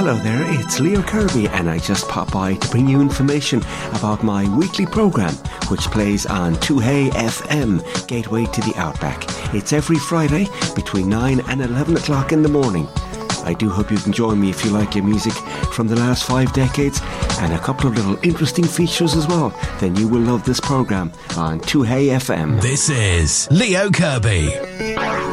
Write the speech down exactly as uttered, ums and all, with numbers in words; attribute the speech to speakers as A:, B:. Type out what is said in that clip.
A: Hello there, it's Leo Kirby and I just pop by to bring you information about my weekly programme which plays on two Hey F M, Gateway to the Outback. It's every Friday between nine and eleven o'clock in the morning. I do hope you can join me if you like your music from the last five decades and a couple of little interesting features as well. Then you will love this programme on two Hey F M.
B: This is Leo Kirby.